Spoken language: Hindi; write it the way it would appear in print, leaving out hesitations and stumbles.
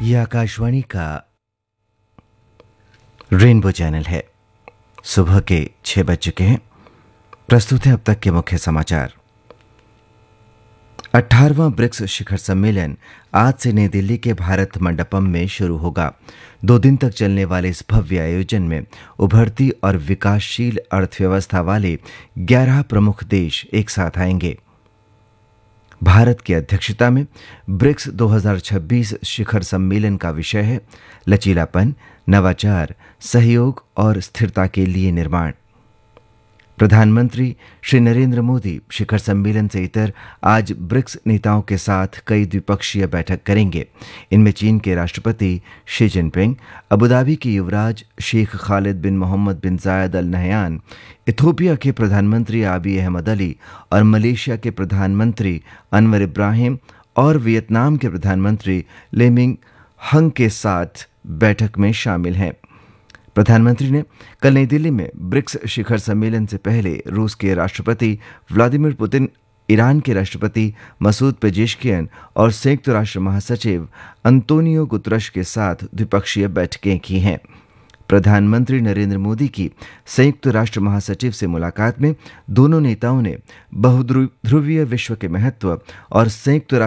ये आकाशवाणी का रेनबो चैनल है। सुबह के 6 बज चुके हैं। प्रस्तुत है अब तक के मुख्य समाचार। 18वां ब्रिक्स शिखर सम्मेलन आज से नई दिल्ली के भारत मंडपम में शुरू होगा। 2 दिन तक चलने वाले इस भव्य आयोजन में उभरती और विकासशील अर्थव्यवस्था वाले 11 प्रमुख देश एक साथ आएंगे। भारत की अध्यक्षता में ब्रिक्स 2026 शिखर सम्मेलन का विषय है लचीलापन, नवाचार, सहयोग और स्थिरता के लिए निर्माण। प्रधानमंत्री श्री नरेंद्र मोदी शिखर सम्मेलन से इतर आज ब्रिक्स नेताओं के साथ कई द्विपक्षीय बैठक करेंगे। इनमें चीन के राष्ट्रपति शी जिनपिंग, अबुधाबी के युवराज शेख खालिद बिन मोहम्मद बिन जायद अल नहयान, इथोपिया के प्रधानमंत्री आबी अहमद अली और मलेशिया के प्रधानमंत्री अनवर इब्राहिम और वियतनाम के प्रधानमंत्री लेमिंग हंग के साथ बैठक में शामिल हैं। प्रधानमंत्री ने कल नई दिल्ली में ब्रिक्स शिखर सम्मेलन से पहले रूस के राष्ट्रपति व्लादिमीर पुतिन, ईरान के राष्ट्रपति मसूद पेजेश्कियन और संयुक्त राष्ट्र महासचिव अंतोनियो गुतरश के साथ द्विपक्षीय बैठकें की हैं। प्रधानमंत्री नरेंद्र मोदी की संयुक्त राष्ट्र महासचिव से मुलाकात में दोनों नेताओं ने बहुध्रुवीय विश्व के महत्व और संयुक्त